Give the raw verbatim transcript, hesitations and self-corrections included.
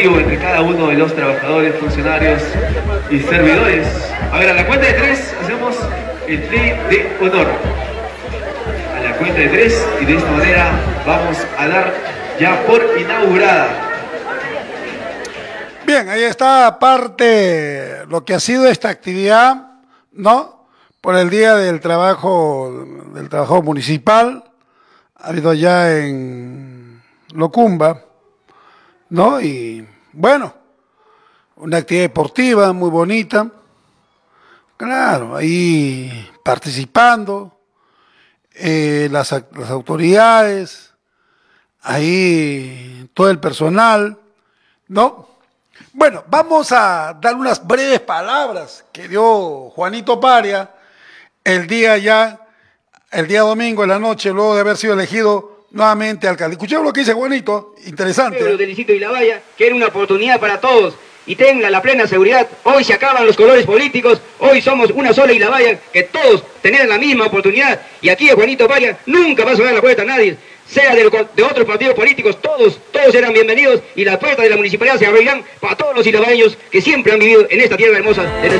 entre cada uno de los trabajadores, funcionarios y servidores. A ver, a la cuenta de tres hacemos el tri de honor. A la cuenta de tres, y de esta manera vamos a dar ya por inaugurada. Bien, ahí está parte lo que ha sido esta actividad, ¿no? Por el Día del Trabajo, del Trabajo Municipal, ha habido ya en Locumba, ¿no? Y bueno, una actividad deportiva muy bonita, claro, ahí participando, eh, las, las autoridades, ahí todo el personal, ¿no? Bueno, vamos a dar unas breves palabras que dio Juanito Parea el día ya, el día domingo en la noche, luego de haber sido elegido nuevamente alcalde. Escuchemos lo que dice Juanito, interesante. Del distrito de Ilabaya, que era una oportunidad para todos, y tengan la plena seguridad, hoy se acaban los colores políticos, hoy somos una sola Ilabaya, que todos tengan la misma oportunidad, y aquí a Juanito Parea nunca va a cerrar la puerta a nadie, sea de, de otros partidos políticos, todos, todos eran bienvenidos, y las puertas de la municipalidad se abrirán para todos los ilabayeños que siempre han vivido en esta tierra hermosa de nuestro